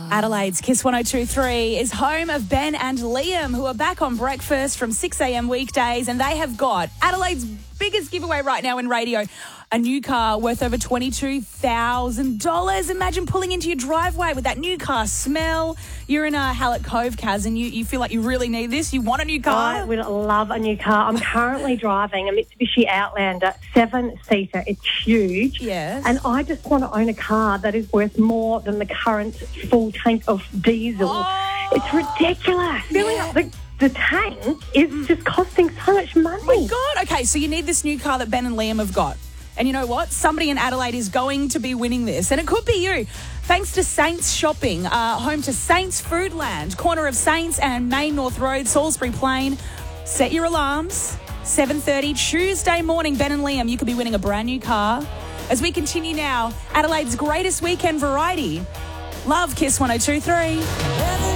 Adelaide's Kiss 102.3 is home of Ben and Liam, who are back on breakfast from 6 a.m. weekdays, and they have got Adelaide's biggest giveaway right now in radio, a new car worth over $22,000. Imagine pulling into your driveway with that new car smell. You're in Hallett Cove, Kaz, and you feel like you really need this. You want a new car? I would love a new car. I'm currently driving a Mitsubishi Outlander 7-seater. It's huge. Yes. And I just want to own a car that is worth more than the current full tank of diesel. Oh. It's ridiculous. Filling up the tank is just costing so much money. Oh my God. Okay, so you need this new car that Ben and Liam have got. And you know what? Somebody in Adelaide is going to be winning this, and it could be you. Thanks to Saints Shopping, home to Saints Foodland, corner of Saints and Main North Road, Salisbury Plain. Set your alarms. 7:30 Tuesday morning, Ben and Liam, you could be winning a brand new car. As we continue now, Adelaide's greatest weekend variety. Love Kiss 102.3.